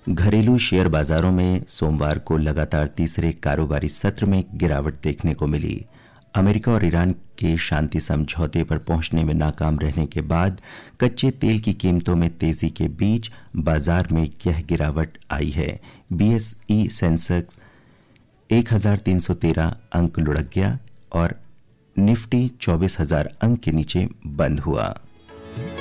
घरेलू शेयर बाजारों में सोमवार को लगातार तीसरे कारोबारी सत्र में गिरावट देखने को मिली। अमेरिका और ईरान के शांति समझौते पर पहुंचने में नाकाम रहने के बाद कच्चे तेल की कीमतों में तेजी के बीच बाजार में यह गिरावट आई है। बीएसई सेंसेक्स 1313 अंक लुढ़क गया और निफ्टी 24,000 अंक के नीचे बंद हुआ।